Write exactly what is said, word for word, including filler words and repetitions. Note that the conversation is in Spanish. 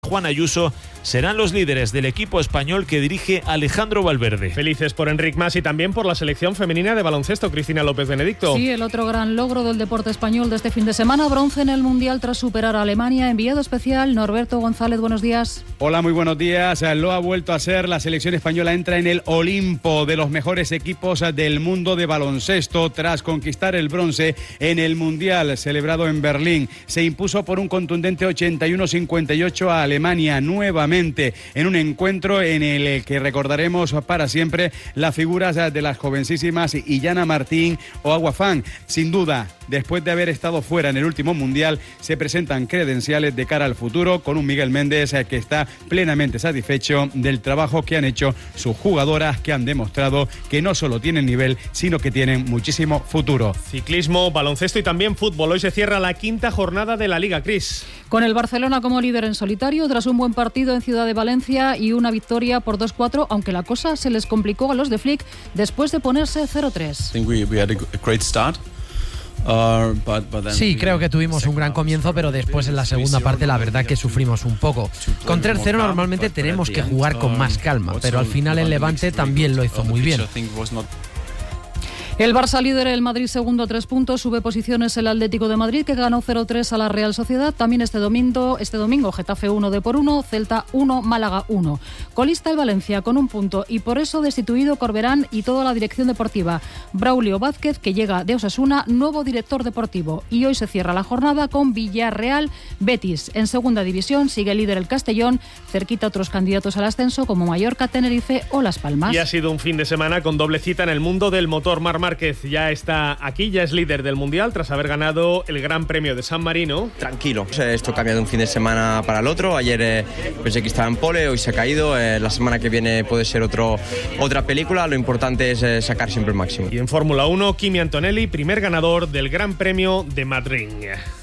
Juan Ayuso serán los líderes del equipo español que dirige Alejandro Valverde. Felices por Enric Mas y también por la selección femenina de baloncesto, Cristina López Benedicto. Sí, el otro gran logro del deporte español de este fin de semana, bronce en el Mundial tras superar a Alemania. Enviado especial, Norberto González, buenos días. Hola, muy buenos días. Lo ha vuelto a ser. La selección española entra en el Olimpo de los mejores equipos del mundo de baloncesto tras conquistar el bronce en el Mundial celebrado en Berlín. Se impuso por un contundente ochenta y uno a cincuenta y ocho a Alemania, nuevamente en un encuentro en el que recordaremos para siempre las figuras de las jovencísimas Illana Martín o Agua Fan. Sin duda, después de haber estado fuera en el último Mundial, se presentan credenciales de cara al futuro con un Miguel Méndez que está plenamente satisfecho del trabajo que han hecho sus jugadoras, que han demostrado que no solo tienen nivel, sino que tienen muchísimo futuro. Ciclismo, baloncesto y también fútbol. Hoy se cierra la quinta jornada de la Liga, Cris. Con el Barcelona como líder en solitario, tras un buen partido en Ciudad de Valencia y una victoria por dos cuatro, aunque la cosa se les complicó a los de Flick después de ponerse cero tres. Sí, creo que tuvimos un gran comienzo, pero después en la segunda parte la verdad que sufrimos un poco. Con tres cero normalmente tenemos que jugar con más calma, pero al final el Levante también lo hizo muy bien. El Barça líder, el Madrid segundo a tres puntos, sube posiciones el Atlético de Madrid que ganó cero tres a la Real Sociedad. También este domingo, este domingo Getafe uno de por uno, Celta uno, Málaga uno. Colista el Valencia con un punto y por eso destituido Corberán y toda la dirección deportiva. Braulio Vázquez, que llega de Osasuna, nuevo director deportivo. Y hoy se cierra la jornada con Villarreal Betis. En segunda división sigue líder el Castellón, cerquita otros candidatos al ascenso como Mallorca, Tenerife o Las Palmas. Y ha sido un fin de semana con doble cita en el mundo del motor. Mar Márquez ya está aquí, ya es líder del Mundial tras haber ganado el Gran Premio de San Marino. Tranquilo, esto cambia de un fin de semana para el otro. Ayer eh, pensé que estaba en pole, hoy se ha caído. Eh, la semana que viene puede ser otro, otra película. Lo importante es eh, sacar siempre el máximo. Y en Fórmula uno, Kimi Antonelli, primer ganador del Gran Premio de Madrid.